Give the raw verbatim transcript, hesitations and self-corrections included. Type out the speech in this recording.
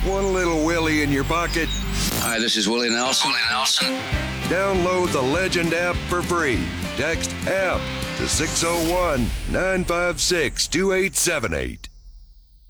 one little Willie in your pocket? Hi, this is Willie Nelson. Willie Nelson. Download the Legend app for free. Text app to six oh one, nine five six, two eight seven eight.